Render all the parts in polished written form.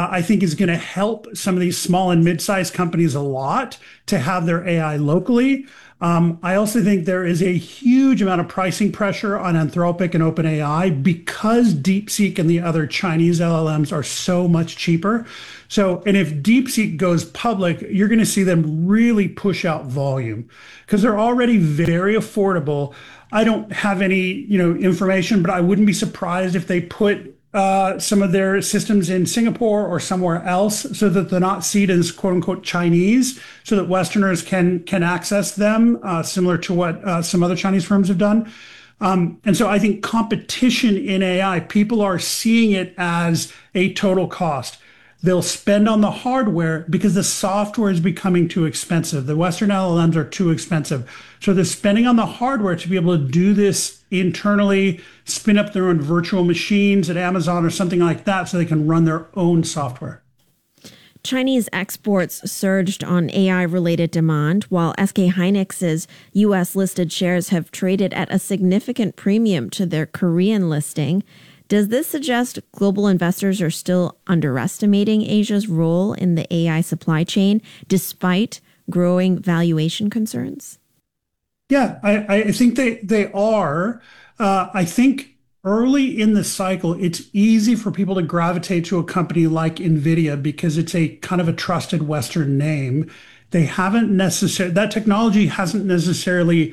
I think is going to help some of these small and mid-sized companies a lot to have their AI locally. I also think there is a huge amount of pricing pressure on Anthropic and OpenAI because DeepSeek and the other Chinese LLMs are so much cheaper. So, and if DeepSeek goes public, you're going to see them really push out volume because they're already very affordable. I don't have any, information, but I wouldn't be surprised if they put some of their systems in Singapore or somewhere else so that they're not seen as quote unquote Chinese, so that Westerners can access them, similar to what some other Chinese firms have done. And so I think competition in AI, people are seeing it as a total cost. They'll spend on the hardware because the software is becoming too expensive. The Western LLMs are too expensive. So they're spending on the hardware to be able to do this internally, spin up their own virtual machines at Amazon or something like that so they can run their own software. Chinese exports surged on AI-related demand, while SK Hynix's U.S.-listed shares have traded at a significant premium to their Korean listing. Does this suggest global investors are still underestimating Asia's role in the AI supply chain, despite growing valuation concerns? Yeah, I think they are. I think early in the cycle, it's easy for people to gravitate to a company like NVIDIA because it's a kind of a trusted Western name. They haven't necessarily, that technology hasn't necessarily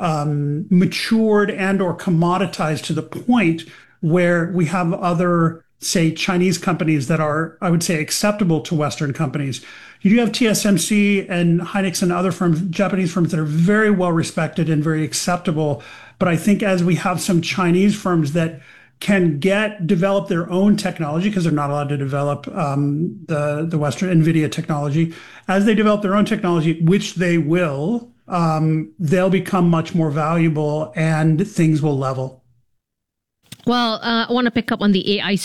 matured and or commoditized to the point where we have other, say, Chinese companies that are, I would say, acceptable to Western companies. You do have TSMC and Hynix and other firms, Japanese firms that are very well respected and very acceptable. But I think as we have some Chinese firms that can develop their own technology, because they're not allowed to develop the Western NVIDIA technology, as they develop their own technology, which they will, they'll become much more valuable and things will level. Well, I want to pick up on the AI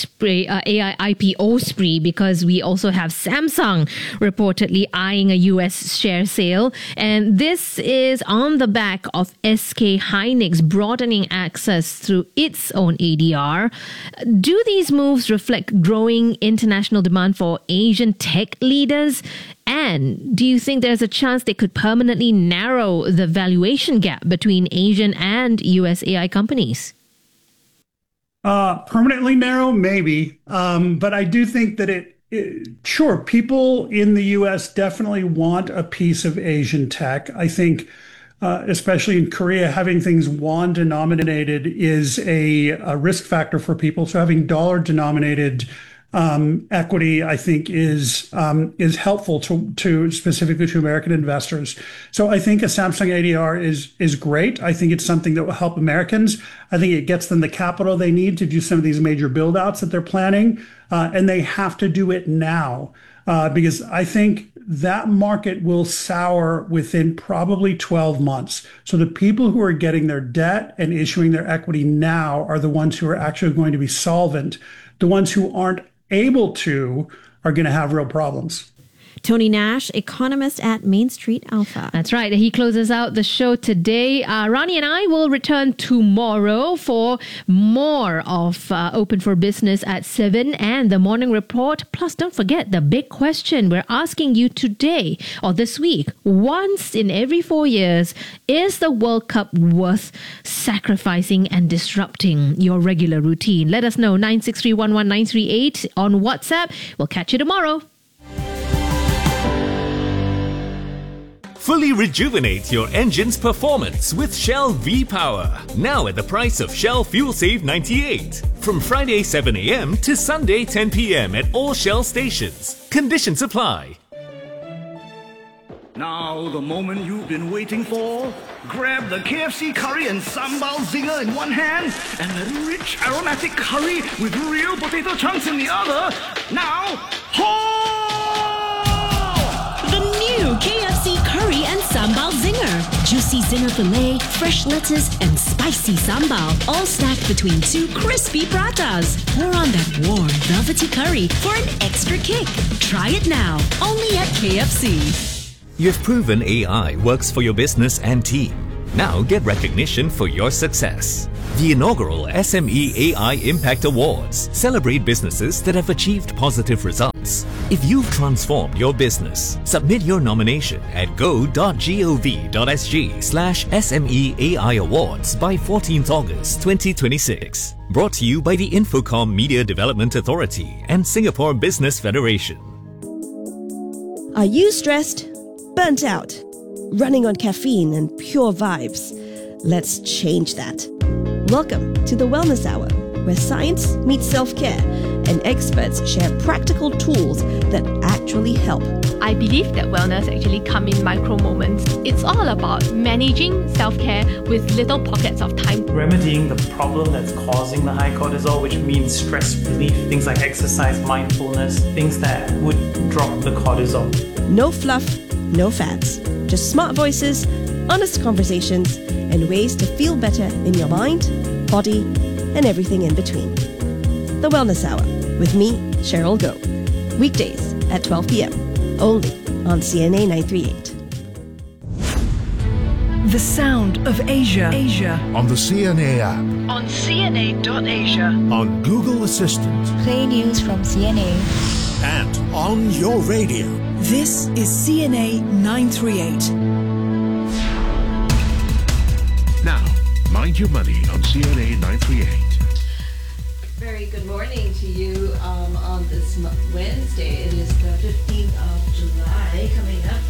IPO spree because we also have Samsung reportedly eyeing a U.S. share sale. And this is on the back of SK Hynix broadening access through its own ADR. Do these moves reflect growing international demand for Asian tech leaders? And do you think there's a chance they could permanently narrow the valuation gap between Asian and U.S. AI companies? Permanently narrow, maybe. But I do think that sure, people in the US definitely want a piece of Asian tech. I think, especially in Korea, having things won denominated is a risk factor for people. So having dollar denominated equity, I think, is helpful to specifically to American investors. So I think a Samsung ADR is great. I think it's something that will help Americans. I think it gets them the capital they need to do some of these major build outs that they're planning, and they have to do it now because I think that market will sour within probably 12 months. So the people who are getting their debt and issuing their equity now are the ones who are actually going to be solvent. The ones who aren't able to are going to have real problems. Tony Nash, economist at Main Street Alpha. That's right. He closes out the show today. Rani and I will return tomorrow for more of Open for Business at 7 and the Morning Report. Plus, don't forget the big question we're asking you today or this week. Once in every 4 years, is the World Cup worth sacrificing and disrupting your regular routine? Let us know. 963-11938 on WhatsApp. We'll catch you tomorrow. Fully rejuvenate your engine's performance with Shell V-Power. Now at the price of Shell Fuel Save 98. From Friday 7 a.m. to Sunday 10 p.m. at all Shell stations. Conditions apply. Now the moment you've been waiting for. Grab the KFC curry and sambal zinger in one hand and the rich aromatic curry with real potato chunks in the other. Now, the new KFC curry and sambal zinger. Juicy zinger filet, fresh lettuce, and spicy sambal, all stacked between two crispy pratas. Pour on that warm, velvety curry for an extra kick. Try it now, only at KFC. You've proven AI works for your business and team. Now get recognition for your success. The inaugural SME AI Impact Awards celebrate businesses that have achieved positive results. If you've transformed your business, submit your nomination at go.gov.sg/SME AI Awards by 14th August 2026. Brought to you by the Infocom Media Development Authority and Singapore Business Federation. Are you stressed? Burnt out? Running on caffeine and pure vibes? Let's change that. Welcome to the Wellness Hour, where science meets self-care and experts share practical tools that actually help. I believe that wellness actually comes in micro moments. It's all about managing self-care with little pockets of time. Remedying the problem that's causing the high cortisol, which means stress relief, things like exercise, mindfulness, things that would drop the cortisol. No fluff, no fads, just smart voices, honest conversations, and ways to feel better in your mind, body, and everything in between. The Wellness Hour with me, Cheryl Goh. Weekdays at 12 p.m. only on CNA 938. The Sound of Asia. On the CNA app. On CNA.Asia. On Google Assistant. Play news from CNA. And on your radio. This is CNA 938. Now, Mind Your Money on CNA 938. Very good morning to you on this Wednesday. It is the 15th of July. Coming up,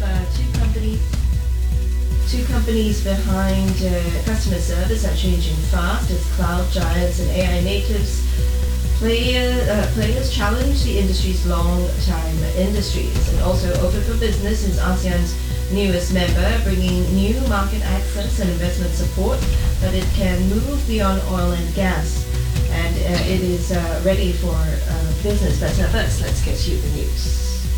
two companies behind customer service are changing fast as cloud giants and AI natives players challenge the industry's long-time industries. And also Open for Business is ASEAN's newest member, bringing new market access and investment support, but it can move beyond oil and gas. And it is ready for business. But first, let's get you the news.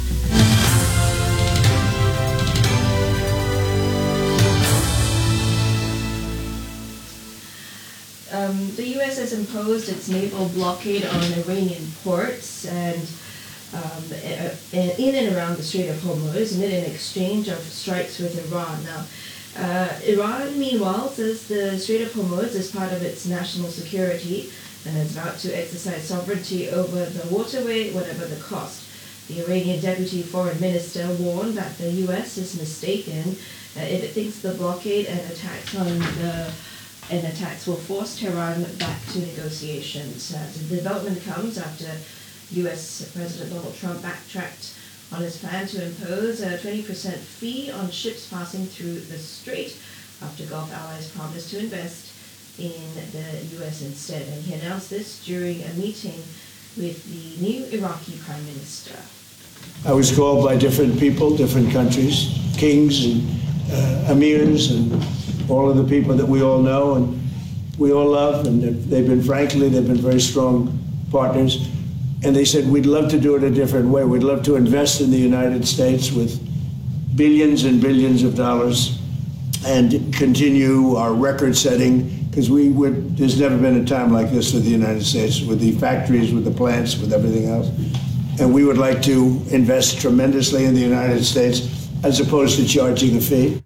The U.S. has imposed its naval blockade on Iranian ports and in and around the Strait of Hormuz amid an exchange of strikes with Iran. Now, Iran, meanwhile, says the Strait of Hormuz is part of its national security and is about to exercise sovereignty over the waterway, whatever the cost. The Iranian Deputy Foreign Minister warned that the U.S. is mistaken if it thinks the blockade and attacks will force Tehran back to negotiations. The development comes after U.S. President Donald Trump backtracked on his plan to impose a 20% fee on ships passing through the strait after Gulf allies promised to invest in the U.S. instead. And he announced this during a meeting with the new Iraqi Prime Minister. I was called by different people, different countries, kings and emirs and all of the people that we all know and we all love, and they've been very strong partners. And they said, we'd love to do it a different way. We'd love to invest in the United States with billions and billions of dollars and continue our record setting, because there's never been a time like this for the United States, with the factories, with the plants, with everything else. And we would like to invest tremendously in the United States as opposed to charging a fee.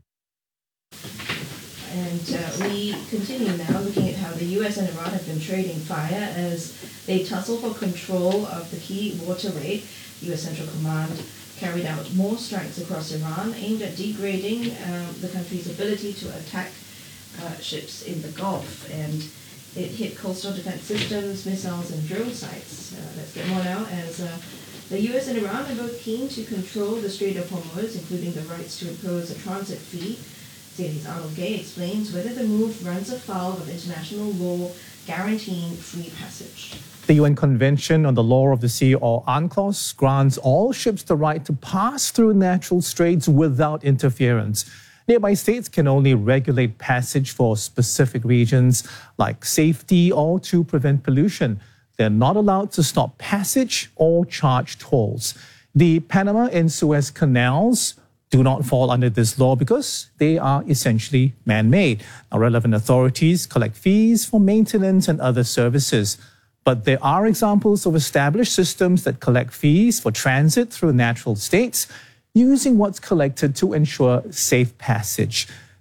We continue now looking at how the U.S. and Iran have been trading fire as they tussle for control of the key waterway. U.S. Central Command carried out more strikes across Iran aimed at degrading the country's ability to attack ships in the Gulf. And it hit coastal defense systems, missiles, and drone sites. Let's get more now as the U.S. and Iran are both keen to control the Strait of Hormuz, including the rights to impose a transit fee. CNA's Arnold Gay explains whether the move runs afoul of international law guaranteeing free passage. The UN Convention on the Law of the Sea, or UNCLOS, grants all ships the right to pass through natural straits without interference. Nearby states can only regulate passage for specific regions like safety or to prevent pollution. They're not allowed to stop passage or charge tolls. The Panama and Suez canals do not fall under this law because they are essentially man-made. Now, relevant authorities collect fees for maintenance and other services. But there are examples of established systems that collect fees for transit through natural states, using what's collected to ensure safe passage.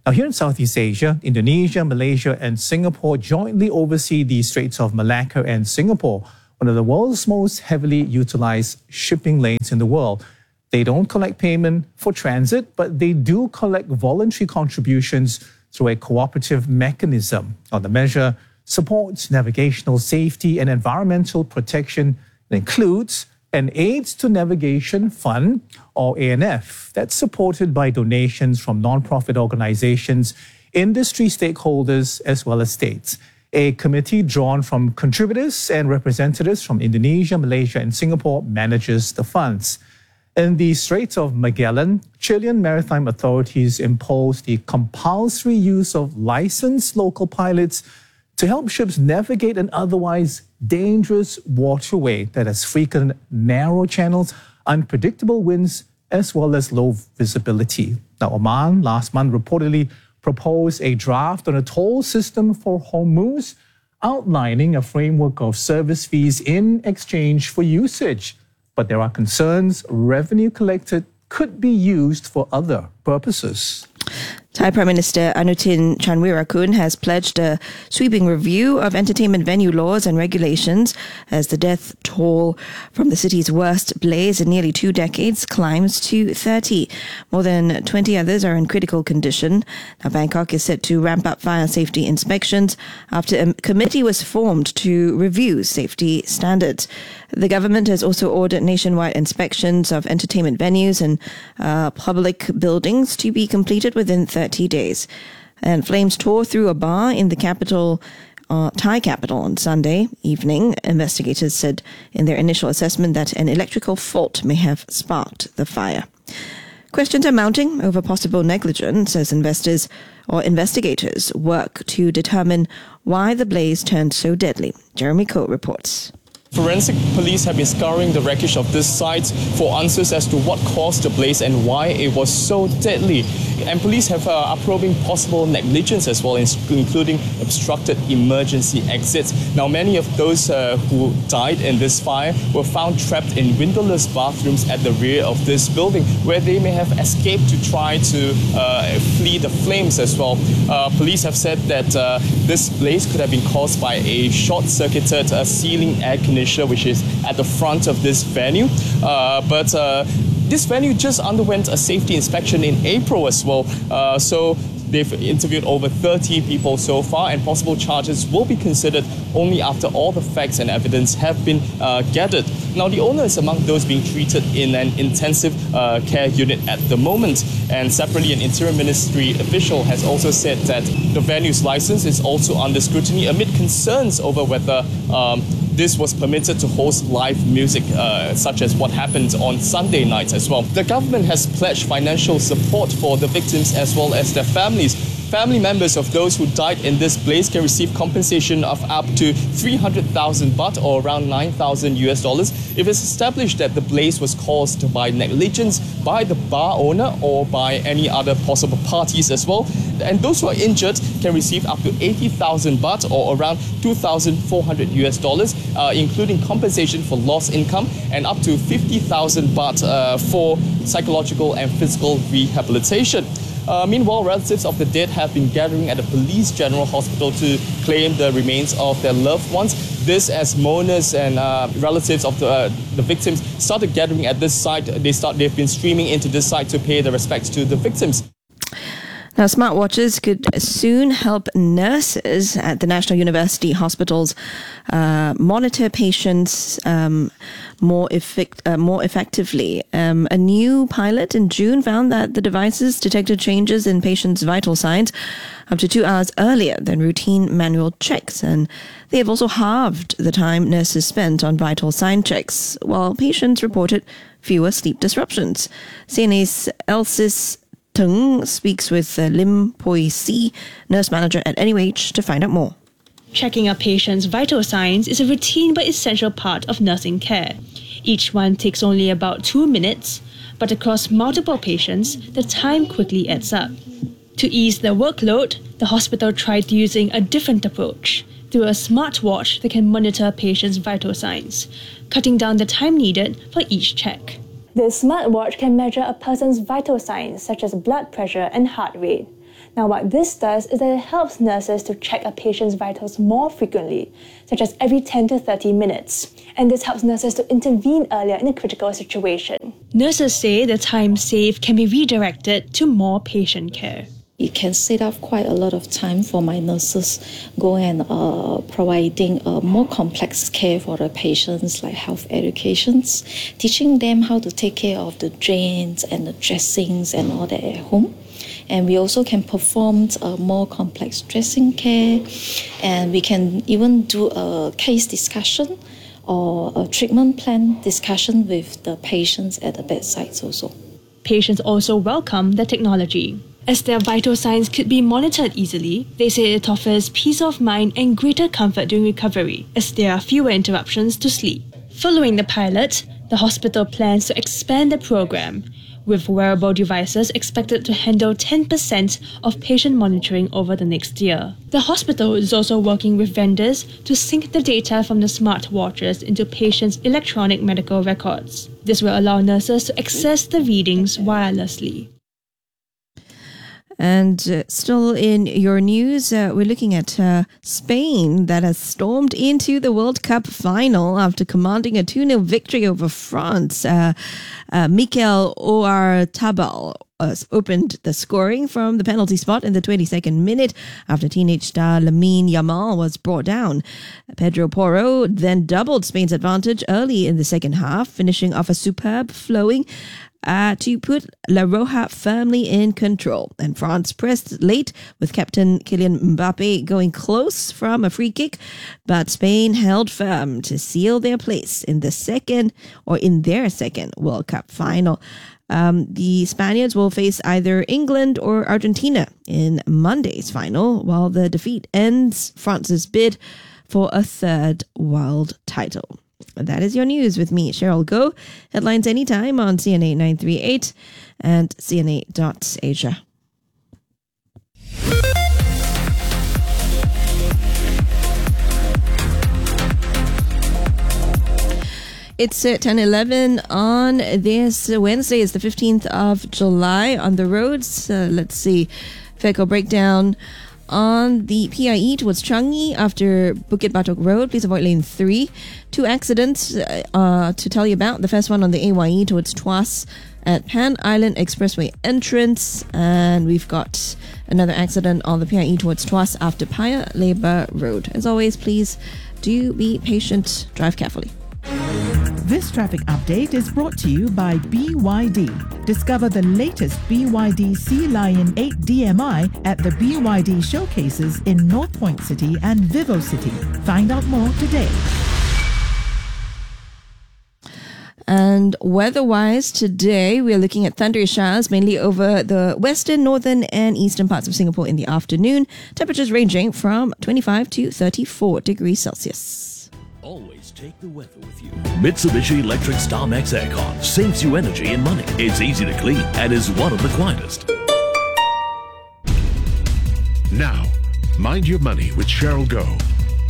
Now, here in Southeast Asia, Indonesia, Malaysia, and Singapore jointly oversee the Straits of Malacca and Singapore, one of the world's most heavily utilized shipping lanes in the world. They don't collect payment for transit, but they do collect voluntary contributions through a cooperative mechanism. Now, the measure supports navigational safety and environmental protection. It includes an Aids to Navigation Fund, or ANF, that's supported by donations from non-profit organizations, industry stakeholders, as well as states. A committee drawn from contributors and representatives from Indonesia, Malaysia, and Singapore manages the funds. In the Straits of Magellan, Chilean maritime authorities imposed the compulsory use of licensed local pilots to help ships navigate an otherwise dangerous waterway that has frequent narrow channels, unpredictable winds, as well as low visibility. Now, Oman last month reportedly proposed a draft on a toll system for Hormuz, outlining a framework of service fees in exchange for usage. But there are concerns revenue collected could be used for other purposes. Thai Prime Minister Anutin Chanvirakul has pledged a sweeping review of entertainment venue laws and regulations as the death toll from the city's worst blaze in nearly 2 decades climbs to 30. More than 20 others are in critical condition. Now, Bangkok is set to ramp up fire safety inspections after a committee was formed to review safety standards. The government has also ordered nationwide inspections of entertainment venues and public buildings to be completed within 30 days. And flames tore through a bar in the capital, Thai capital, on Sunday evening. Investigators said in their initial assessment that an electrical fault may have sparked the fire. Questions are mounting over possible negligence as investigators work to determine why the blaze turned so deadly. Jeremy Koh reports. Forensic police have been scouring the wreckage of this site for answers as to what caused the blaze and why it was so deadly. And police are probing possible negligence as well, including obstructed emergency exits. Now, many of those who died in this fire were found trapped in windowless bathrooms at the rear of this building, where they may have escaped to try to flee the flames as well. Police have said that this blaze could have been caused by a short-circuited ceiling air conditioner, which is at the front of this venue. But this venue just underwent a safety inspection in April as well. So they've interviewed over 30 people so far, and possible charges will be considered only after all the facts and evidence have been gathered. Now, the owner is among those being treated in an intensive care unit at the moment. And separately, an interior ministry official has also said that the venue's license is also under scrutiny amid concerns over whether this was permitted to host live music, such as what happened on Sunday nights as well. The government has pledged financial support for the victims as well as their families. Family members of those who died in this blaze can receive compensation of up to 300,000 baht, or around $9,000, if it's established that the blaze was caused by negligence by the bar owner or by any other possible parties as well. And those who are injured can receive up to 80,000 baht, or around $2,400, including compensation for lost income, and up to 50,000 baht for psychological and physical rehabilitation. Meanwhile, relatives of the dead have been gathering at the Police General Hospital to claim the remains of their loved ones. This as mourners and relatives of the victims started gathering at this site. They've been streaming into this site to pay their respects to the victims. Now, smartwatches could soon help nurses at the National University hospitals monitor patients more effectively. A new pilot in June found that the devices detected changes in patients' vital signs up to 2 hours earlier than routine manual checks, and they have also halved the time nurses spent on vital sign checks, while patients reported fewer sleep disruptions. CNA's Elsis Tung speaks with Lim Poi Si, nurse manager at NUH, to find out more. Checking a patient's vital signs is a routine but essential part of nursing care. Each one takes only about 2 minutes, but across multiple patients, the time quickly adds up. To ease the workload, the hospital tried using a different approach through a smartwatch that can monitor a patient's vital signs, cutting down the time needed for each check. The smartwatch can measure a person's vital signs such as blood pressure and heart rate. Now, what this does is that it helps nurses to check a patient's vitals more frequently, such as every 10 to 30 minutes. And this helps nurses to intervene earlier in a critical situation. Nurses say the time saved can be redirected to more patient care. It can save up quite a lot of time for my nurses go and providing more complex care for the patients, like health educations, teaching them how to take care of the drains and the dressings and all that at home. And we also can perform more complex dressing care, and we can even do a case discussion or a treatment plan discussion with the patients at the bedsides also. Patients also welcome the technology. As their vital signs could be monitored easily, they say it offers peace of mind and greater comfort during recovery, as there are fewer interruptions to sleep. Following the pilot, the hospital plans to expand the program, with wearable devices expected to handle 10% of patient monitoring over the next year. The hospital is also working with vendors to sync the data from the smartwatches into patients' electronic medical records. This will allow nurses to access the readings wirelessly. And still in your news, we're looking at Spain that has stormed into the World Cup final after commanding a 2-0 victory over France. Mikel Oyarzabal opened the scoring from the penalty spot in the 22nd minute after teenage star Lamine Yamal was brought down. Pedro Porro then doubled Spain's advantage early in the second half, finishing off a superb flowing to put La Roja firmly in control. And France pressed late with captain Kylian Mbappe going close from a free kick, but Spain held firm to seal their place in their second World Cup final. The Spaniards will face either England or Argentina in Monday's final, while the defeat ends France's bid for a third world title. That is your news with me, Cheryl Goh. Headlines anytime on CNA 938 and CNA.Asia. It's 10:11 on this Wednesday. It's the 15th of July on the roads. Let's see. Vehicle breakdown on the PIE towards Changi after Bukit Batok Road. Please avoid lane 3. 2 accidents to tell you about. The first one on the AYE towards Tuas at Pan Island Expressway entrance. And we've got another accident on the PIE towards Tuas after Paya Lebar Road. As always, please do be patient. Drive carefully. This traffic update is brought to you by BYD. Discover the latest BYD Sea Lion 8 DMI at the BYD showcases in North Point City and Vivo City. Find out more today. And weather-wise, today we're looking at thundery showers mainly over the western, northern and eastern parts of Singapore in the afternoon. Temperatures ranging from 25 to 34 degrees Celsius. Always take the weather with you. Mitsubishi Electric StarMax Aircon saves you energy and money. It's easy to clean and is one of the quietest. Now, Mind Your Money with Cheryl Goh.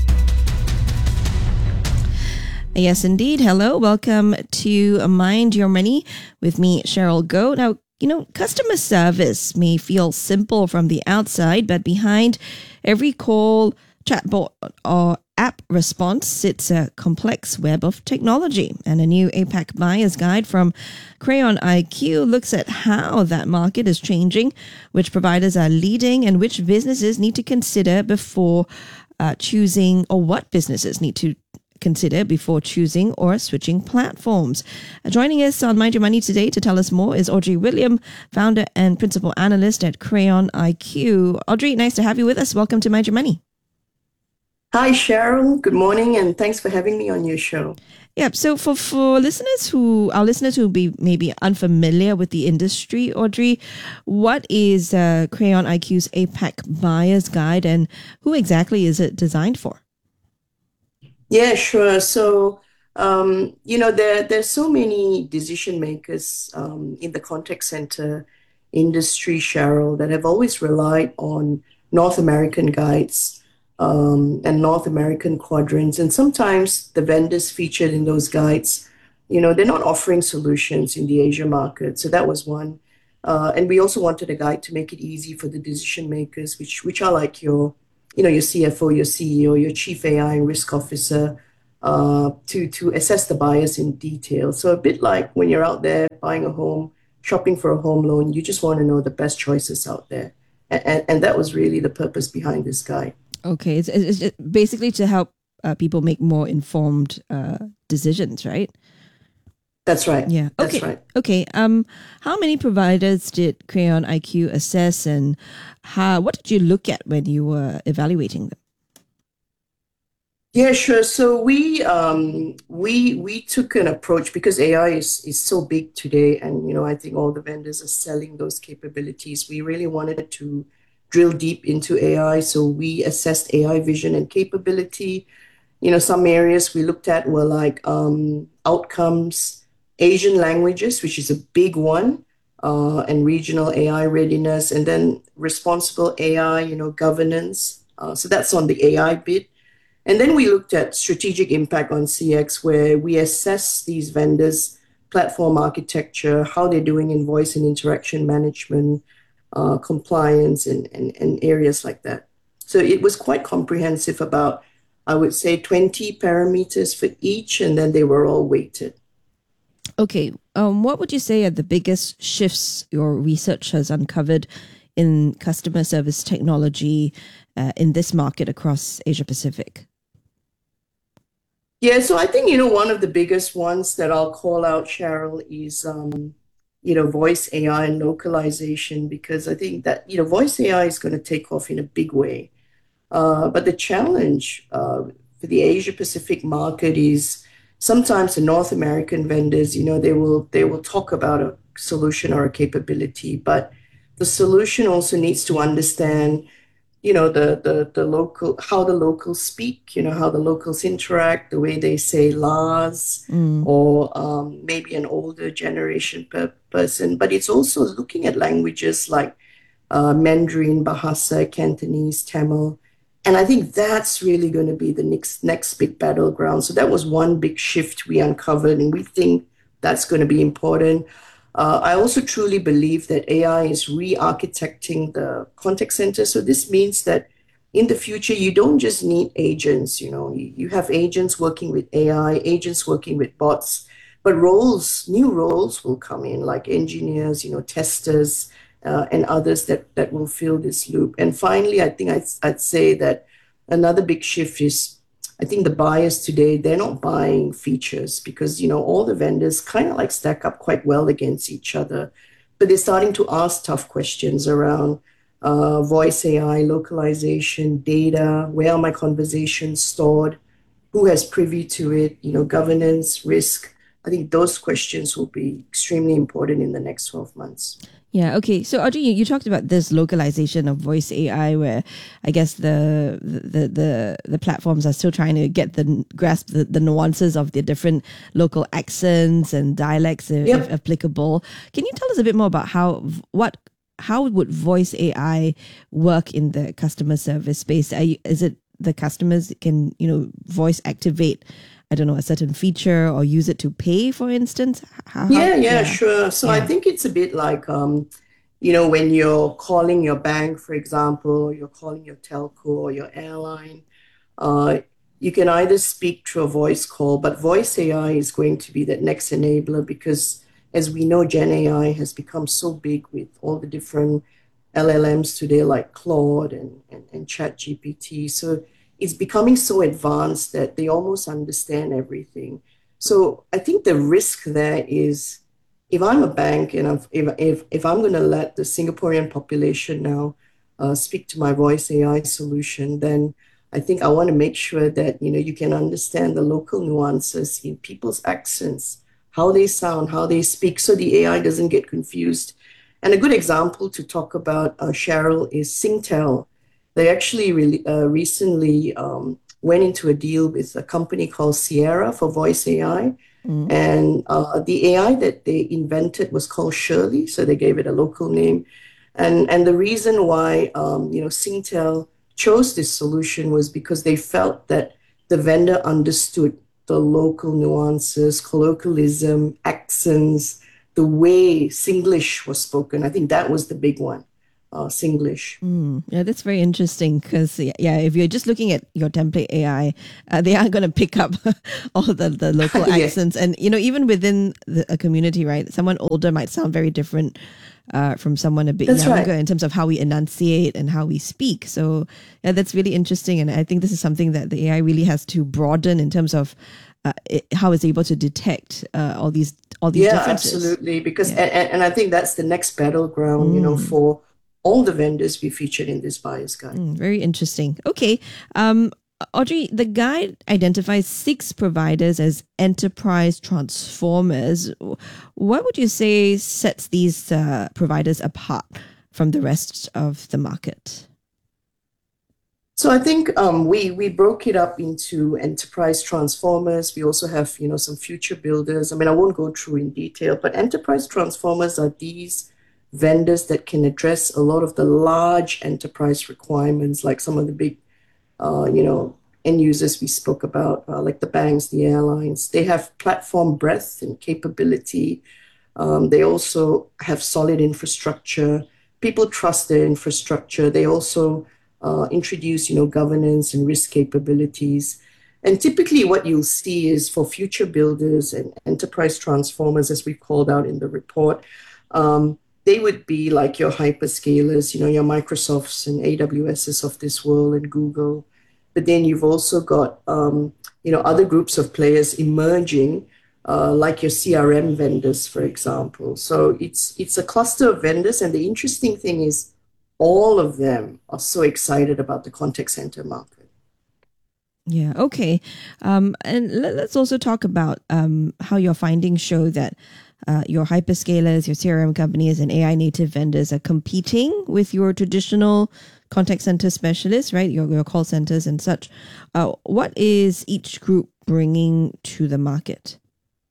Yes, indeed. Hello. Welcome to Mind Your Money with me, Cheryl Goh. Now, customer service may feel simple from the outside, but behind every call, chatbot, or app response sits a complex web of technology. And a new APAC buyer's guide from Crayon IQ looks at how that market is changing, which providers are leading, and which businesses need to consider before choosing, or what businesses need to consider before choosing or switching platforms. Joining us on Mind Your Money today to tell us more is Audrey William, founder and principal analyst at Crayon IQ. Audrey, nice to have you with us. Welcome to Mind Your Money. Hi, Cheryl. Good morning, and thanks for having me on your show. Yeah, so for our listeners who be maybe unfamiliar with the industry, Audrey, what is Crayon IQ's APAC Buyer's Guide, and who exactly is it designed for? Yeah, sure. So, there's so many decision makers in the contact center industry, Cheryl, that have always relied on North American guides and North American quadrants. And sometimes the vendors featured in those guides, they're not offering solutions in the Asia market. So that was one. And we also wanted a guide to make it easy for the decision makers, which are like your CFO, your CEO, your chief AI and risk officer, to assess the bias in detail. So a bit like when you're out there buying a home, shopping for a home loan, you just want to know the best choices out there. And that was really the purpose behind this guide. Okay, it's basically to help people make more informed decisions, right? That's right. Yeah. Okay. That's right. Okay. How many providers did Crayon IQ assess, and what did you look at when you were evaluating them? Yeah, sure. So we took an approach because AI is so big today, and I think all the vendors are selling those capabilities. We really wanted to drill deep into AI, so we assessed AI vision and capability. Some areas we looked at were like outcomes, Asian languages, which is a big one, and regional AI readiness, and then responsible AI, governance. So that's on the AI bit. And then we looked at strategic impact on CX, where we assess these vendors' platform architecture, how they're doing in voice and interaction management, compliance, and areas like that. So it was quite comprehensive, about, I would say, 20 parameters for each, and then they were all weighted. Okay. What would you say are the biggest shifts your research has uncovered in customer service technology in this market across Asia Pacific? Yeah, so I think, one of the biggest ones that I'll call out, Cheryl, is, voice AI and localization, because I think that, voice AI is going to take off in a big way. But the challenge for the Asia Pacific market is sometimes the North American vendors, they will talk about a solution or a capability, but the solution also needs to understand, the local, how the locals speak, how the locals interact, the way they say laws, or maybe an older generation person. But it's also looking at languages like Mandarin, Bahasa, Cantonese, Tamil. And I think that's really going to be the next big battleground. So that was one big shift we uncovered, and we think that's going to be important. I also truly believe that AI is re-architecting the contact center. So this means that in the future, you don't just need agents. You have agents working with AI, agents working with bots, but new roles will come in, like engineers, testers, and others that will fill this loop. And finally, I think I'd say that another big shift is, I think the buyers today, they're not buying features because, all the vendors kind of like stack up quite well against each other, but they're starting to ask tough questions around voice AI, localization, data, where are my conversations stored, who has privy to it, governance, risk. I think those questions will be extremely important in the next 12 months. Yeah. Okay. So Audrey, you talked about this localization of voice AI, where I guess the platforms are still trying to grasp the nuances of the different local accents and dialects, if applicable. Can you tell us a bit more about how would voice AI work in the customer service space? Is it the customers can voice activate, I don't know, a certain feature or use it to pay, for instance? Yeah, sure. So I think it's a bit like, when you're calling your bank, for example, you're calling your telco or your airline, you can either speak through a voice call, but voice AI is going to be that next enabler because, as we know, Gen AI has become so big with all the different LLMs today, like Claude and ChatGPT. So it's becoming so advanced that they almost understand everything. So I think the risk there is, if I'm a bank and if I'm going to let the Singaporean population now speak to my voice AI solution, then I think I want to make sure that you can understand the local nuances in people's accents, how they sound, how they speak, so the AI doesn't get confused. And a good example to talk about, Cheryl, is Singtel. They actually recently went into a deal with a company called Sierra for voice AI. And the AI that they invented was called Shirley, so they gave it a local name. And the reason why Singtel chose this solution was because they felt that the vendor understood the local nuances, colloquialism, accents, the way Singlish was spoken. I think that was the big one, Singlish. Yeah, that's very interesting because, if you're just looking at your template AI, they are going to pick up all the local Yeah. accents. And, even within a community, right, someone older might sound very different from someone a bit That's younger right. in terms of how we enunciate and how we speak. So, yeah, that's really interesting. And I think this is something that the AI really has to broaden in terms of how it's able to detect all these Yeah, differences. absolutely. Because and I think that's the next battleground, for all the vendors we featured in this buyer's guide. Very interesting. Okay. Audrey, the guide identifies 6 providers as enterprise transformers. What would you say sets these providers apart from the rest of the market? So I think we broke it up into enterprise transformers. We also have, some future builders. I mean, I won't go through in detail, but enterprise transformers are these vendors that can address a lot of the large enterprise requirements, like some of the big, end users we spoke about, like the banks, the airlines. They have platform breadth and capability. They also have solid infrastructure. People trust their infrastructure. They also introduce, governance and risk capabilities. And typically what you'll see is for future builders and enterprise transformers, as we've called out in the report, they would be like your hyperscalers, your Microsofts and AWSs of this world and Google. But then you've also got, other groups of players emerging, like your CRM vendors, for example. So it's a cluster of vendors. And the interesting thing is all of them are so excited about the contact center market. Yeah, okay. And let's also talk about how your findings show that your hyperscalers, your CRM companies, and AI native vendors are competing with your traditional contact center specialists, right? Your call centers and such. What is each group bringing to the market?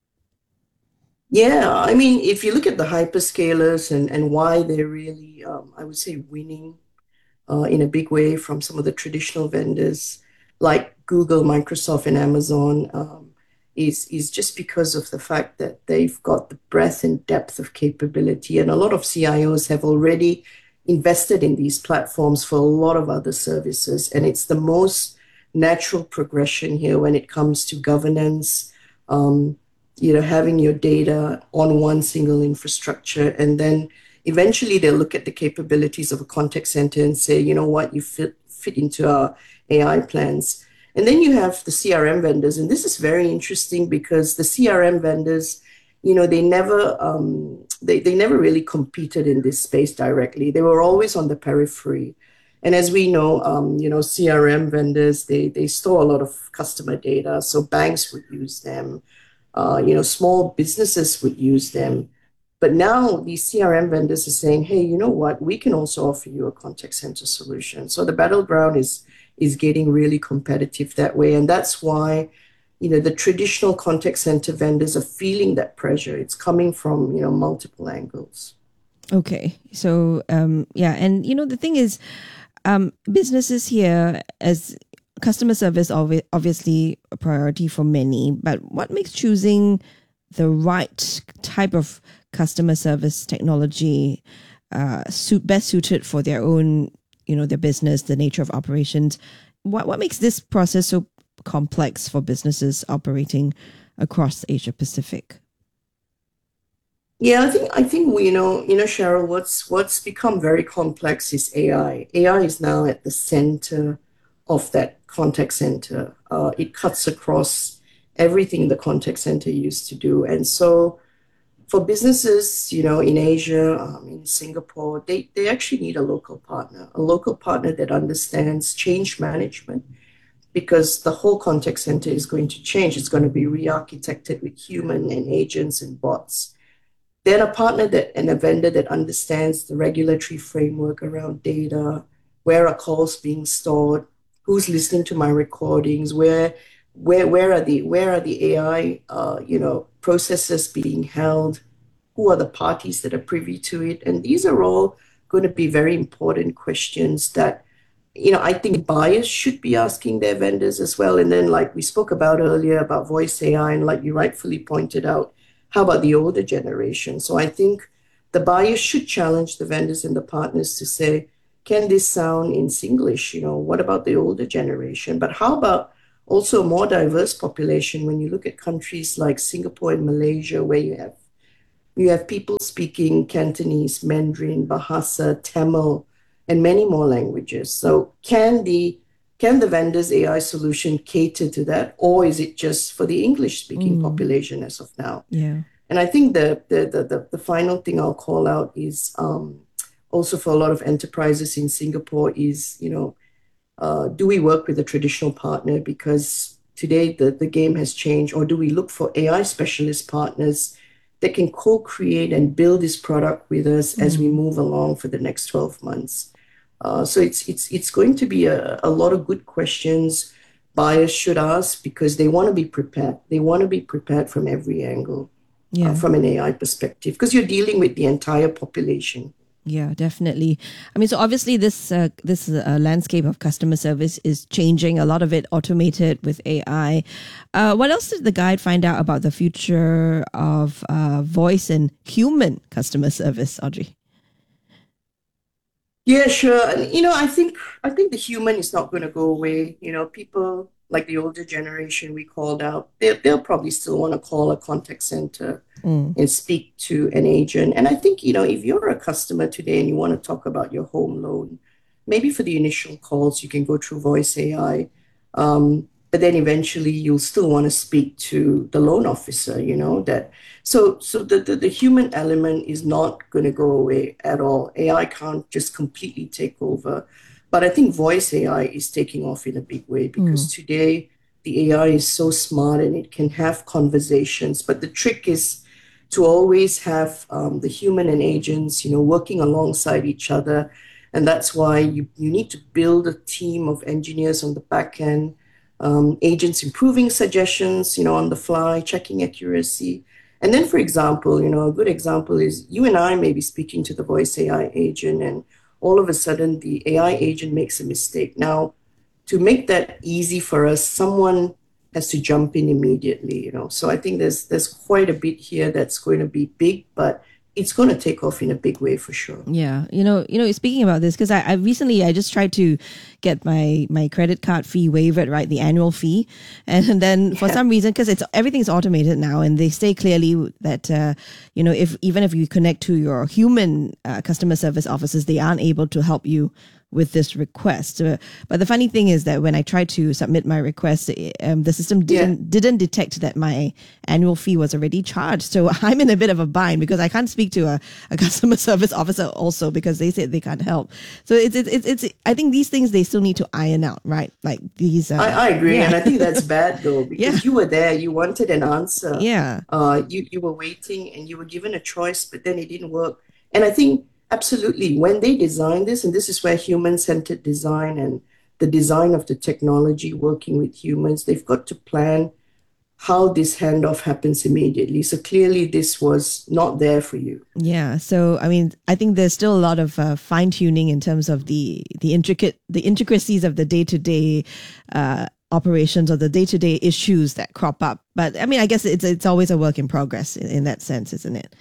Yeah, I mean, if you look at the hyperscalers and why they're really, I would say, winning in a big way from some of the traditional vendors like Google, Microsoft, and Amazon, is just because of the fact that they've got the breadth and depth of capability. And a lot of CIOs have already invested in these platforms for a lot of other services. And it's the most natural progression here when it comes to governance, having your data on one single infrastructure. And then eventually they'll look at the capabilities of a contact center and say, you know what, you fit into our AI plans. And then you have the CRM vendors. And this is very interesting because the CRM vendors, they never really competed in this space directly. They were always on the periphery. And as we know, CRM vendors, they store a lot of customer data. So banks would use them. Small businesses would use them. But now these CRM vendors are saying, hey, you know what? We can also offer you a contact center solution. So the battleground is getting really competitive that way. And that's why, the traditional contact center vendors are feeling that pressure. It's coming from, multiple angles. Okay. So, and, the thing is, businesses here, as customer service, obviously a priority for many, but what makes choosing the right type of customer service technology best suited for their own, their business, the nature of operations? What makes this process so complex for businesses operating across Asia Pacific? Yeah, I think we Cheryl, what's become very complex is AI. AI is now at the center of that contact center. It cuts across everything the contact center used to do. And so for businesses, in Asia, in Singapore, they actually need a local partner that understands change management, because the whole contact center is going to change. It's going to be re-architected with human and agents and bots. Then a partner and a vendor that understands the regulatory framework around data, where are calls being stored, who's listening to my recordings, where are the AI processes being held, who are the parties that are privy to it. And these are all going to be very important questions that I think buyers should be asking their vendors as well. And then, like we spoke about earlier about voice AI, and like you rightfully pointed out, how about the older generation? So I think the buyers should challenge the vendors and the partners to say, can this sound in Singlish? What about the older generation? But how about also a more diverse population when you look at countries like Singapore and Malaysia, where you have people speaking Cantonese, Mandarin, Bahasa, Tamil, and many more languages. So can the vendor's AI solution cater to that, or is it just for the English-speaking population as of now? Yeah. And I think the final thing I'll call out is also for a lot of enterprises in Singapore is, do we work with a traditional partner? Because today the game has changed, or do we look for AI specialist partners that can co-create and build this product with us as we move along for the next 12 months? So it's going to be a lot of good questions buyers should ask, because they want to be prepared. They want to be prepared from every angle, from an AI perspective, because you're dealing with the entire population. Yeah, definitely. I mean, so obviously this landscape of customer service is changing. A lot of it automated with AI. What else did the guide find out about the future of voice and human customer service, Audrey? Yeah, sure. And, I think the human is not going to go away. People like the older generation we called out, they'll probably still want to call a contact center and speak to an agent. And I think, if you're a customer today and you want to talk about your home loan, maybe for the initial calls, you can go through voice AI. But then eventually you'll still want to speak to the loan officer, So the human element is not going to go away at all. AI can't just completely take over. But I think voice AI is taking off in a big way, because today the AI is so smart and it can have conversations. But the trick is to always have the human and agents, working alongside each other. And that's why you need to build a team of engineers on the back end, agents improving suggestions, on the fly, checking accuracy. And then, for example, a good example is you and I may be speaking to the voice AI agent, and all of a sudden the AI agent makes a mistake. Now, to make that easy for us, someone has to jump in immediately, So I think there's quite a bit here that's going to be big, but it's going to take off in a big way for sure. Yeah. Speaking about this, because I recently just tried to get my credit card fee waived, right? The annual fee. And then for some reason, because everything's automated now, and they say clearly that, if you connect to your human customer service officers, they aren't able to help you with this request. But the funny thing is that when I tried to submit my request, the system didn't detect that my annual fee was already charged. So I'm in a bit of a bind, because I can't speak to a customer service officer also, because they said they can't help. So it's I think these things, they still need to iron out, right? Like these. I agree. And I think that's bad though, because you were there, you wanted an answer. Yeah. You were waiting and you were given a choice, but then it didn't work. And I think absolutely, when they design this, and this is where human-centered design and the design of the technology working with humans, they've got to plan how this handoff happens immediately. So clearly this was not there for you. Yeah. So, I mean, I think there's still a lot of fine-tuning in terms of the intricacies of the day-to-day operations, or the day-to-day issues that crop up. But I mean, I guess it's always a work in progress in that sense, isn't it?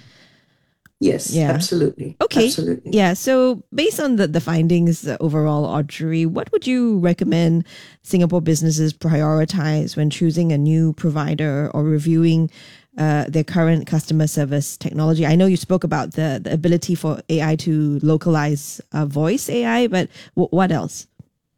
Yes, absolutely. Okay. Absolutely. Yeah. So based on the findings overall, Audrey, what would you recommend Singapore businesses prioritize when choosing a new provider or reviewing their current customer service technology? I know you spoke about the ability for AI to localize voice AI, but what else?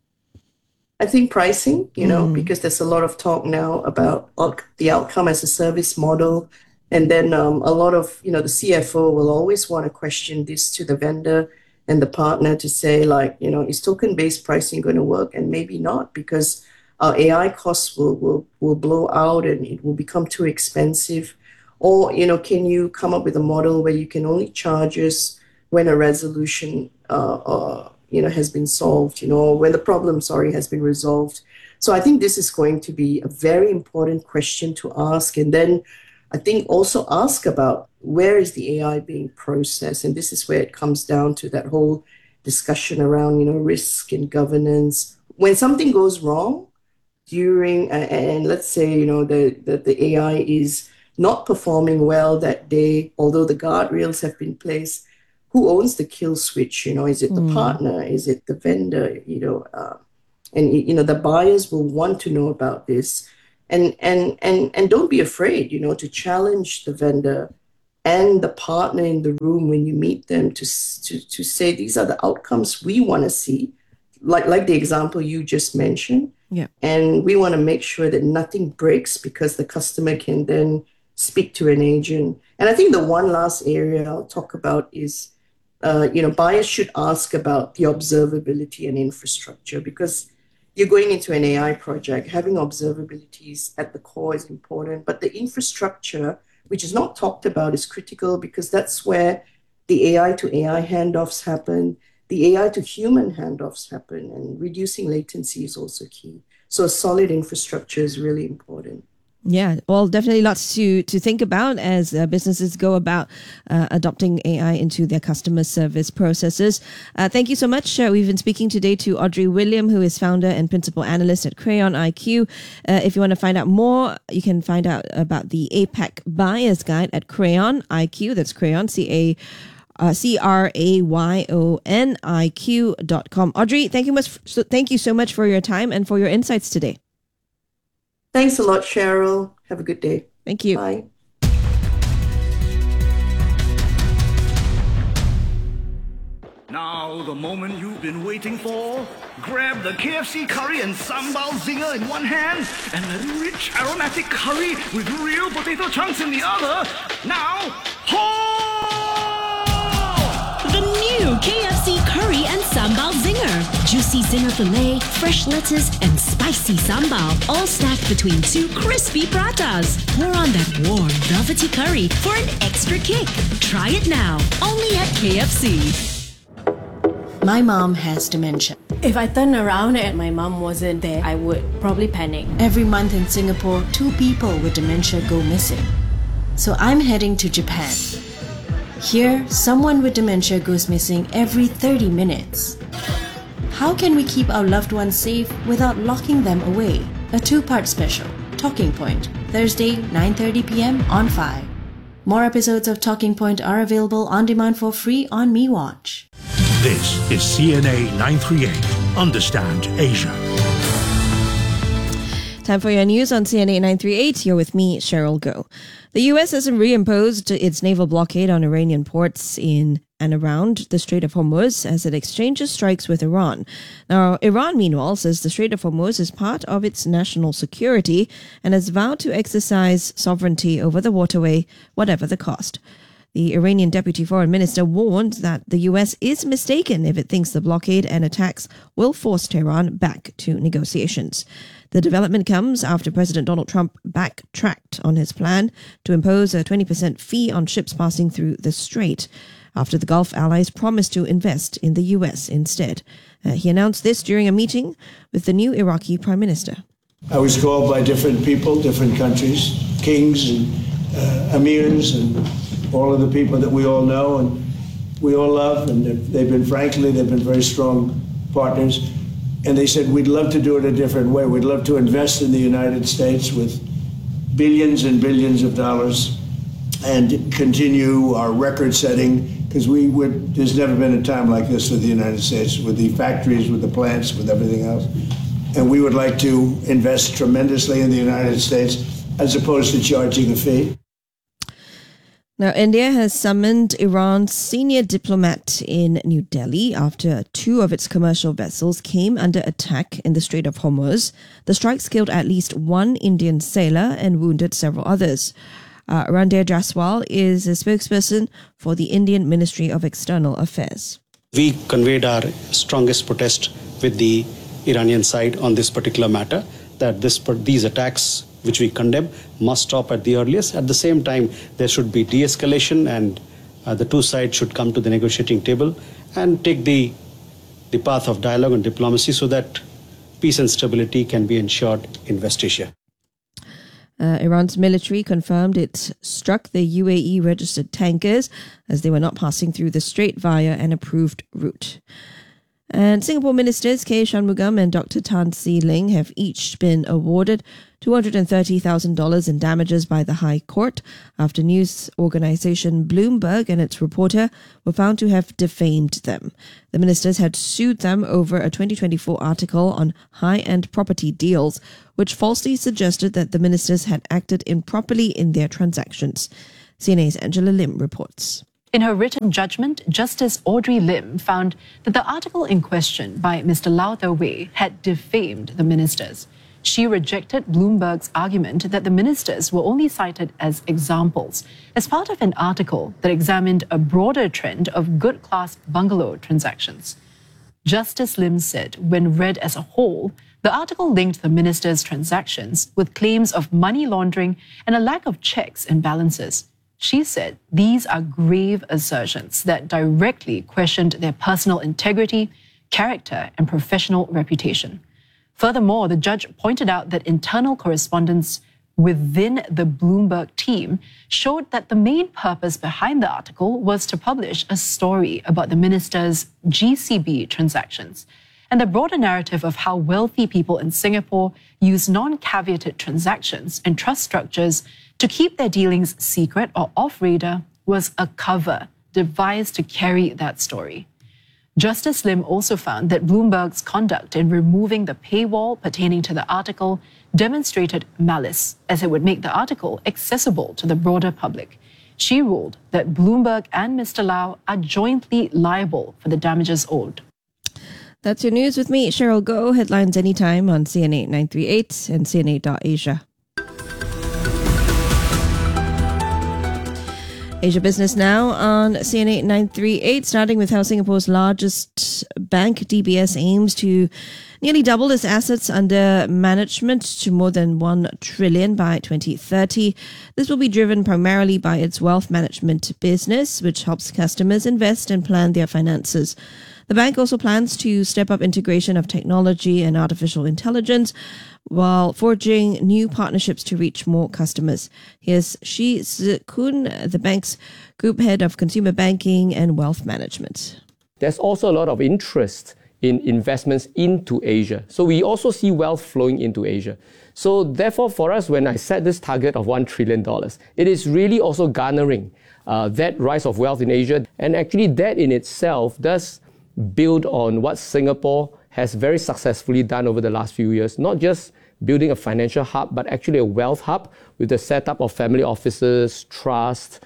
I think pricing, because there's a lot of talk now about the outcome as a service model. And then a lot of, the CFO will always want to question this to the vendor and the partner to say, like, is token-based pricing going to work? And maybe not, because our AI costs will blow out and it will become too expensive. Or, can you come up with a model where you can only charge us when a resolution, has been solved, when the problem, has been resolved. So I think this is going to be a very important question to ask. And then I think also ask about where is the AI being processed? And this is where it comes down to that whole discussion around, risk and governance. When something goes wrong during, and let's say, the AI is not performing well that day, although the guardrails have been placed, who owns the kill switch? Is it the partner? Is it the vendor? And the buyers will want to know about this. And don't be afraid, to challenge the vendor and the partner in the room when you meet them to say, these are the outcomes we want to see, like the example you just mentioned. Yeah. And we want to make sure that nothing breaks because the customer can then speak to an agent. And I think the one last area I'll talk about is, buyers should ask about the observability and infrastructure, because you're going into an AI project. Having observabilities at the core is important, but the infrastructure, which is not talked about, is critical, because that's where the AI to AI handoffs happen, the AI to human handoffs happen, and reducing latency is also key. So a solid infrastructure is really important. Yeah, well, definitely lots to think about as businesses go about adopting AI into their customer service processes. Thank you so much. We've been speaking today to Audrey William, who is founder and principal analyst at Crayon IQ. If you want to find out more, you can find out about the APAC Buyer's Guide at Crayon IQ. That's Crayon, CRAYONIQ.com. Audrey, thank you so much for your time and for your insights today. Thanks a lot, Cheryl. Have a good day. Thank you. Bye. Now, the moment you've been waiting for. Grab the KFC curry and sambal zinger in one hand and the rich aromatic curry with real potato chunks in the other. Now, The new KFC curry and sambal zinger. Juicy zinger filet, fresh lettuce, and spicy sambal, all stacked between two crispy pratas. Pour on that warm, velvety curry for an extra kick. Try it now, only at KFC. My mom has dementia. If I turned around and my mom wasn't there, I would probably panic. Every month in Singapore, 2 people with dementia go missing. So I'm heading to Japan. Here, someone with dementia goes missing every 30 minutes. How can we keep our loved ones safe without locking them away? A 2-part special, Talking Point, Thursday, 9:30 p.m. on 5. More episodes of Talking Point are available on demand for free on MeWatch. This is CNA 938. Understand Asia. Time for your news on CNA 938. You're with me, Cheryl Goh. The U.S. has reimposed its naval blockade on Iranian ports in and around the Strait of Hormuz as it exchanges strikes with Iran. Now, Iran, meanwhile, says the Strait of Hormuz is part of its national security and has vowed to exercise sovereignty over the waterway, whatever the cost. The Iranian deputy foreign minister warned that the U.S. is mistaken if it thinks the blockade and attacks will force Tehran back to negotiations. The development comes after President Donald Trump backtracked on his plan to impose a 20% fee on ships passing through the strait, after the Gulf allies promised to invest in the U.S. instead. He announced this during a meeting with the new Iraqi prime minister. I was called by different people, different countries, kings and emirs and all of the people that we all know and we all love, and they've been very strong partners. And they said, we'd love to do it a different way. We'd love to invest in the United States with billions and billions of dollars and continue our record setting, because there's never been a time like this with the United States, with the factories, with the plants, with everything else. And we would like to invest tremendously in the United States as opposed to charging a fee. Now, India has summoned Iran's senior diplomat in New Delhi after 2 of its commercial vessels came under attack in the Strait of Hormuz. The strikes killed at least 1 Indian sailor and wounded several others. Randhir Jaswal is a spokesperson for the Indian Ministry of External Affairs. We conveyed our strongest protest with the Iranian side on this particular matter, that these attacks, which we condemn, must stop at the earliest. At the same time, there should be de-escalation, and the 2 sides should come to the negotiating table and take the path of dialogue and diplomacy so that peace and stability can be ensured in West Asia. Iran's military confirmed it struck the UAE-registered tankers as they were not passing through the strait via an approved route. And Singapore ministers K. Shanmugam and Dr. Tan See Leng have each been awarded $230,000 in damages by the High Court after news organization Bloomberg and its reporter were found to have defamed them. The ministers had sued them over a 2024 article on high-end property deals, which falsely suggested that the ministers had acted improperly in their transactions. CNA's Angela Lim reports. In her written judgment, Justice Audrey Lim found that the article in question by Mr. Lau Tau-wei had defamed the ministers. She rejected Bloomberg's argument that the ministers were only cited as examples as part of an article that examined a broader trend of good-class bungalow transactions. Justice Lim said, when read as a whole, the article linked the ministers' transactions with claims of money laundering and a lack of checks and balances. She said these are grave assertions that directly questioned their personal integrity, character, and professional reputation. Furthermore, the judge pointed out that internal correspondence within the Bloomberg team showed that the main purpose behind the article was to publish a story about the ministers' GCB transactions and the broader narrative of how wealthy people in Singapore use non-caveated transactions and trust structures to keep their dealings secret or off-radar was a cover devised to carry that story. Justice Lim also found that Bloomberg's conduct in removing the paywall pertaining to the article demonstrated malice, as it would make the article accessible to the broader public. She ruled that Bloomberg and Mr. Lau are jointly liable for the damages owed. That's your news with me, Cheryl Goh. Headlines anytime on CNA 938 and CNA.Asia. Asia Business now on CNA 938, starting with how Singapore's largest bank, DBS, aims to nearly double its assets under management to more than $1 trillion by 2030. This will be driven primarily by its wealth management business, which helps customers invest and plan their finances. The bank also plans to step up integration of technology and artificial intelligence while forging new partnerships to reach more customers. Here's Shi Zikun, the bank's group head of consumer banking and wealth management. There's also a lot of interest in investments into Asia. So we also see wealth flowing into Asia. So therefore, for us, when I set this target of $1 trillion, it is really also garnering that rise of wealth in Asia. And actually that in itself does build on what Singapore has very successfully done over the last few years, not just building a financial hub, but actually a wealth hub with the setup of family offices, trust.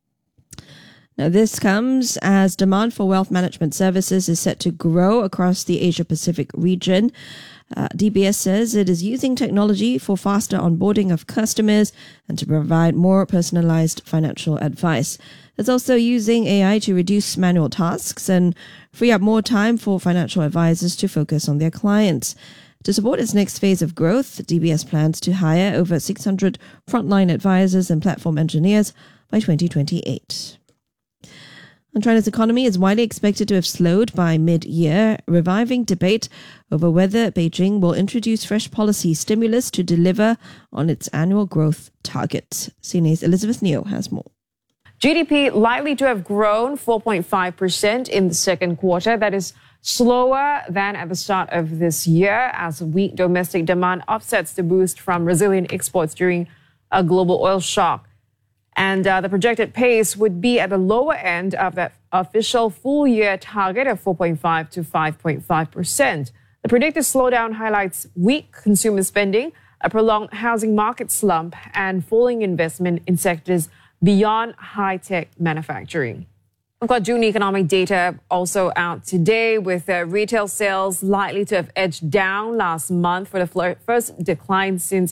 Now, this comes as demand for wealth management services is set to grow across the Asia-Pacific region. DBS says it is using technology for faster onboarding of customers and to provide more personalized financial advice. It's also using AI to reduce manual tasks and free up more time for financial advisors to focus on their clients. To support its next phase of growth, DBS plans to hire over 600 frontline advisors and platform engineers by 2028. And China's economy is widely expected to have slowed by mid-year, reviving debate over whether Beijing will introduce fresh policy stimulus to deliver on its annual growth target. CNA's Elizabeth Neo has more. GDP likely to have grown 4.5% in the second quarter. That is slower than at the start of this year, as weak domestic demand offsets the boost from resilient exports during a global oil shock. And the projected pace would be at the lower end of that official full-year target of 4.5 to 5.5%. The predicted slowdown highlights weak consumer spending, a prolonged housing market slump, and falling investment in sectors beyond high-tech manufacturing. We've got June economic data also out today, with retail sales likely to have edged down last month for the first decline since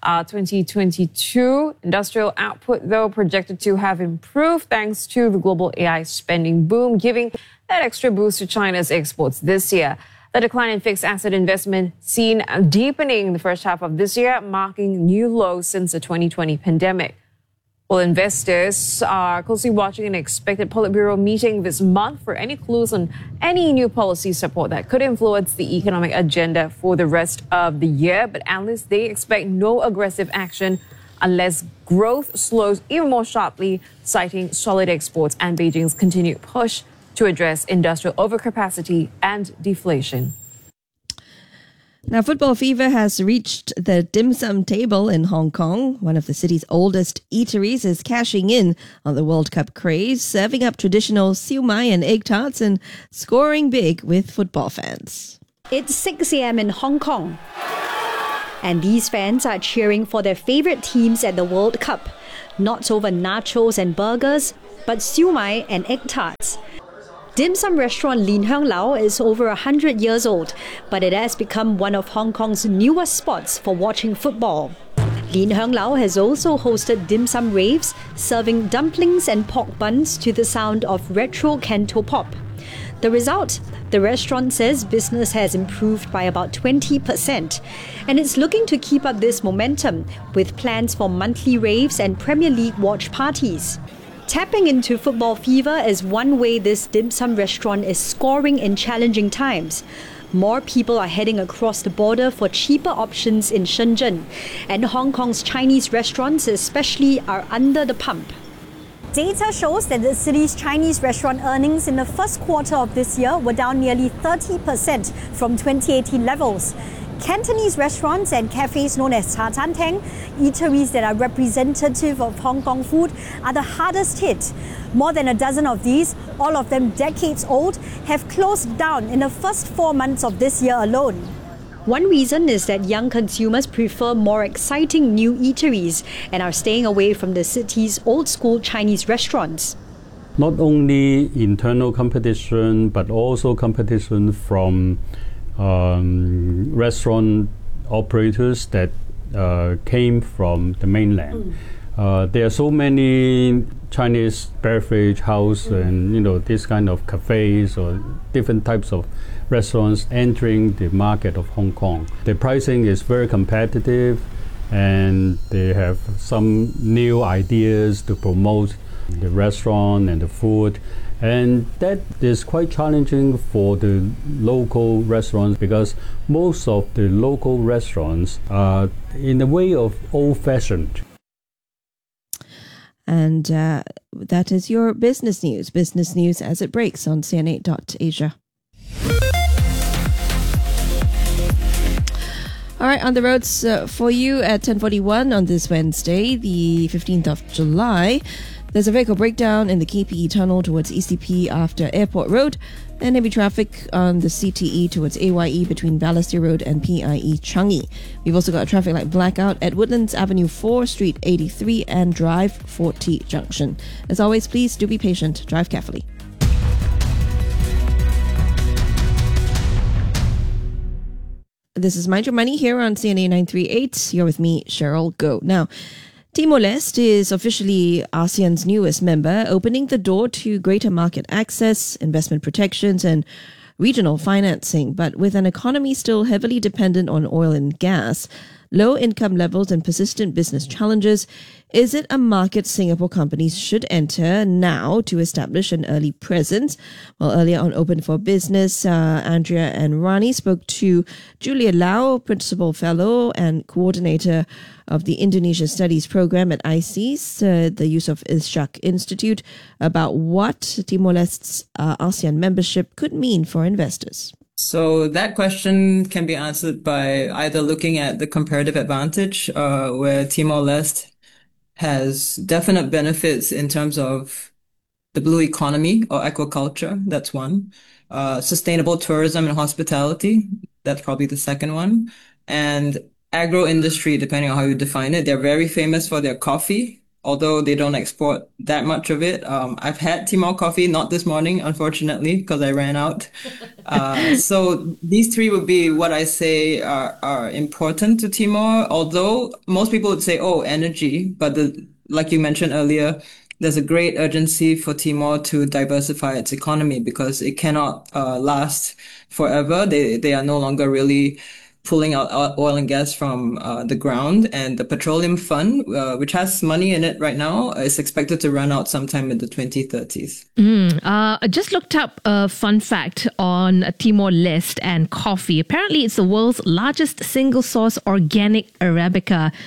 2022. Industrial output, though, projected to have improved thanks to the global AI spending boom, giving that extra boost to China's exports this year. The decline in fixed asset investment seen deepening the first half of this year, marking new lows since the 2020 pandemic. Well, investors are closely watching an expected Politburo meeting this month for any clues on any new policy support that could influence the economic agenda for the rest of the year. But analysts, they expect no aggressive action unless growth slows even more sharply, citing solid exports and Beijing's continued push to address industrial overcapacity and deflation. Now, football fever has reached the dim sum table in Hong Kong. One of the city's oldest eateries is cashing in on the World Cup craze, serving up traditional siu mai and egg tarts and scoring big with football fans. It's 6 a.m. in Hong Kong, and these fans are cheering for their favourite teams at the World Cup. Not over nachos and burgers, but siu mai and egg tarts. Dim sum restaurant Lin Hang Lao is over 100 years old, but it has become one of Hong Kong's newest spots for watching football. Lin Hang Lao has also hosted dim sum raves, serving dumplings and pork buns to the sound of retro canto pop. The result? The restaurant says business has improved by about 20%, and it's looking to keep up this momentum with plans for monthly raves and Premier League watch parties. Tapping into football fever is one way this dim sum restaurant is scoring in challenging times. More people are heading across the border for cheaper options in Shenzhen, and Hong Kong's Chinese restaurants especially are under the pump. Data shows that the city's Chinese restaurant earnings in the first quarter of this year were down nearly 30% from 2018 levels. Cantonese restaurants and cafes known as Cha Tan Teng, eateries that are representative of Hong Kong food, are the hardest hit. More than a dozen of these, all of them decades old, have closed down in the first 4 months of this year alone. One reason is that young consumers prefer more exciting new eateries and are staying away from the city's old-school Chinese restaurants. Not only internal competition, but also competition from restaurant operators that came from the mainland. There are so many Chinese beverage house and this kind of cafes or different types of restaurants entering the market of Hong Kong. The pricing is very competitive, and they have some new ideas to promote the restaurant and the food. And that is quite challenging for the local restaurants, because most of the local restaurants are in the way of old-fashioned. And that is your business news as it breaks on CNA.Asia. All right, on the roads for you at 10:41 on this Wednesday, the 15th of July. There's a vehicle breakdown in the KPE tunnel towards ECP after Airport Road, and heavy traffic on the CTE towards AYE between Balestier Road and PIE Changi. We've also got a traffic light blackout at Woodlands Avenue 4, Street 83 and Drive 40 Junction. As always, please do be patient, drive carefully. This is Mind Your Money here on CNA 938. You're with me, Cheryl Goh. Now, Timor-Leste is officially ASEAN's newest member, opening the door to greater market access, investment protections, and regional financing. But with an economy still heavily dependent on oil and gas, low income levels, and persistent business challenges, is it a market Singapore companies should enter now to establish an early presence? Well, earlier on Open for Business, Andrea and Rani spoke to Julia Lau, Principal Fellow and Coordinator of the Indonesia Studies Program at ISEAS, the Yusof Ishak Institute, about what Timor-Leste's ASEAN membership could mean for investors. So that question can be answered by either looking at the comparative advantage, where Timor-Leste has definite benefits in terms of the blue economy or aquaculture. That's one. Sustainable tourism and hospitality. That's probably the second one. And agro-industry, depending on how you define it. They're very famous for their coffee, although they don't export that much of it. I've had Timor coffee, not this morning, unfortunately, because I ran out. So these three would be what I say are important to Timor, although most people would say, oh, energy. But like you mentioned earlier, there's a great urgency for Timor to diversify its economy because it cannot last forever. They are no longer really pulling out oil and gas from the ground, and the petroleum fund, which has money in it right now, is expected to run out sometime in the 2030s. I just looked up a fun fact on Timor-Leste and coffee. Apparently, it's the world's largest single-source organic Arabica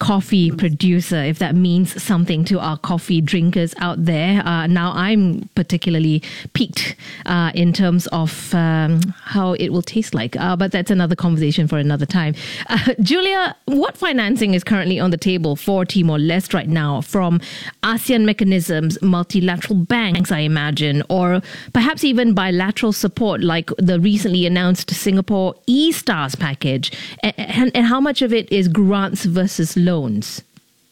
coffee producer, if that means something to our coffee drinkers out there. Now I'm particularly piqued in terms of how it will taste like. But that's another conversation for another time. Julia, what financing is currently on the table for Timor-Leste right now from ASEAN mechanisms, multilateral banks, I imagine, or perhaps even bilateral support like the recently announced Singapore E-Stars package? And how much of it is grants versus loans?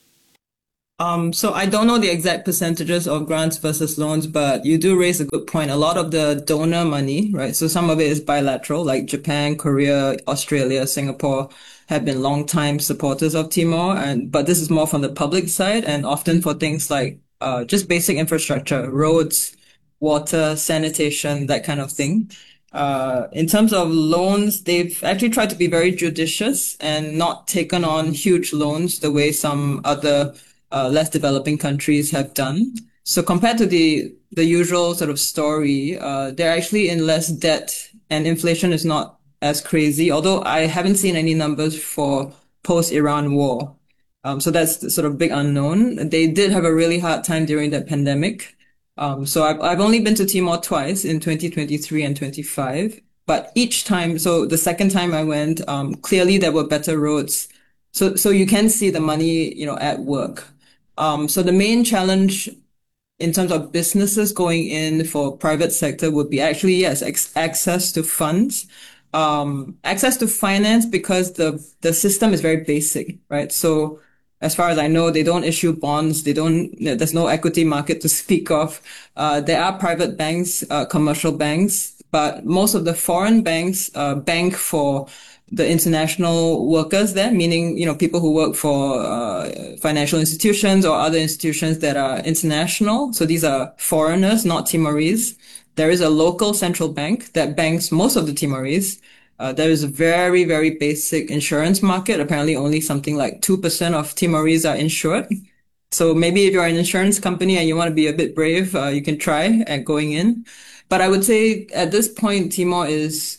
So I don't know the exact percentages of grants versus loans, but you do raise a good point. A lot of the donor money, right? So some of it is bilateral, like Japan, Korea, Australia, Singapore have been long-time supporters of Timor, but this is more from the public side and often for things like just basic infrastructure, roads, water, sanitation, that kind of thing. In terms of loans, they've actually tried to be very judicious and not taken on huge loans the way some other less developing countries have done. So compared to the usual sort of story, they're actually in less debt and inflation is not as crazy, although I haven't seen any numbers for post-Iran war. So that's the sort of big unknown. They did have a really hard time during that pandemic. So I've only been to Timor twice in 2023 and 25, but each time, so the second time I went, clearly there were better roads. So you can see the money, at work. So the main challenge in terms of businesses going in for private sector would be actually, yes, access to funds, access to finance, because the system is very basic, right? So as far as I know, they don't issue bonds. There's no equity market to speak of. There are private banks, commercial banks, but most of the foreign banks, bank for the international workers there, meaning, people who work for, financial institutions or other institutions that are international. So these are foreigners, not Timorese. There is a local central bank that banks most of the Timorese. There is a very, very basic insurance market. Apparently only something like 2% of Timorese are insured. So maybe if you're an insurance company and you want to be a bit brave, you can try at going in. But I would say at this point, Timor is,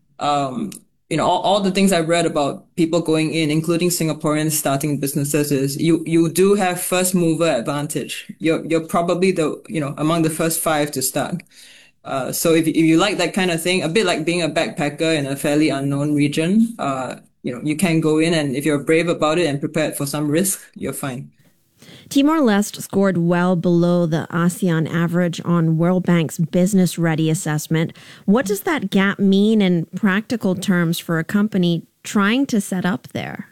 all the things I've read about people going in, including Singaporeans starting businesses, is you do have first mover advantage. You're probably among the first 5 to start. So if you like that kind of thing, a bit like being a backpacker in a fairly unknown region, you can go in, and if you're brave about it and prepared for some risk, you're fine. Timor-Leste scored well below the ASEAN average on World Bank's Business Ready assessment. What does that gap mean in practical terms for a company trying to set up there?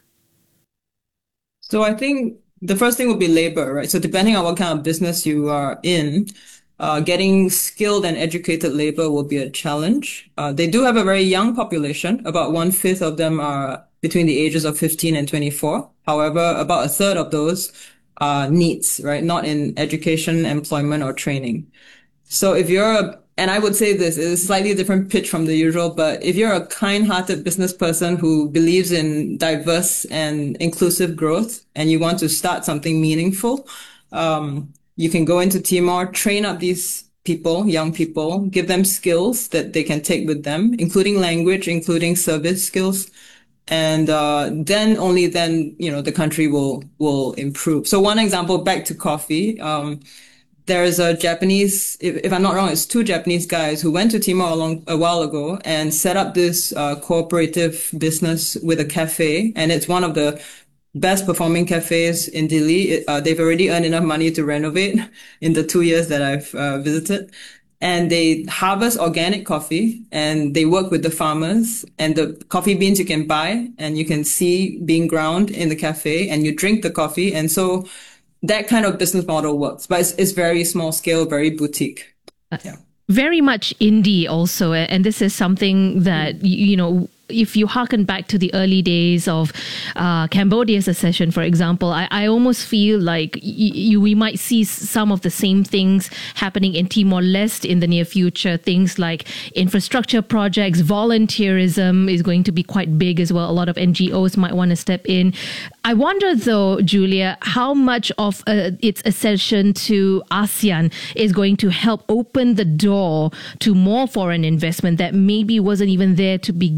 So I think the first thing would be labor, right? So depending on what kind of business you are in, getting skilled and educated labor will be a challenge. They do have a very young population. About 1/5 of them are between the ages of 15 and 24. However, about 1/3 of those are neets, right? Not in education, employment, or training. So if and I would say this is a slightly different pitch from the usual, but if you're a kind-hearted business person who believes in diverse and inclusive growth and you want to start something meaningful, you can go into Timor, train up these people, young people, give them skills that they can take with them, including language, including service skills. And then the country will improve. So one example, back to coffee, there's a Japanese, if I'm not wrong, it's 2 Japanese guys who went to Timor a while ago and set up this cooperative business with a cafe. And it's one of the best performing cafes in Dili. They've already earned enough money to renovate in the 2 years that I've visited. And they harvest organic coffee and they work with the farmers, and the coffee beans you can buy and you can see being ground in the cafe, and you drink the coffee. And so that kind of business model works, but it's very small scale, very boutique. Yeah. Very much indie also. And this is something that, if you harken back to the early days of Cambodia's accession, for example, I almost feel like we might see some of the same things happening in Timor-Leste in the near future. Things like infrastructure projects, volunteerism is going to be quite big as well. A lot of NGOs might want to step in. I wonder, though, Julia, how much of its accession to ASEAN is going to help open the door to more foreign investment that maybe wasn't even there to begin with.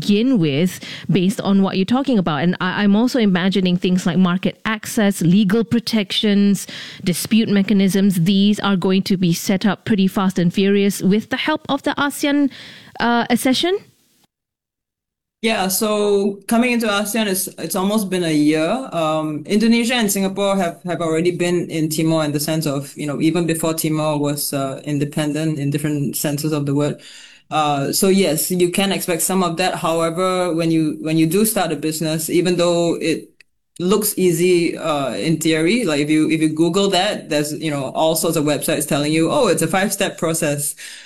with based on what you're talking about. And I'm also imagining things like market access, legal protections, dispute mechanisms. These are going to be set up pretty fast and furious with the help of the ASEAN accession. Yeah, so coming into ASEAN, it's almost been a year. Indonesia and Singapore have already been in Timor in the sense of, even before Timor was independent in different senses of the word. So yes, you can expect some of that. However, when you do start a business, even though it looks easy in theory, like if you Google that, there's all sorts of websites telling you, oh, it's a 5-step process.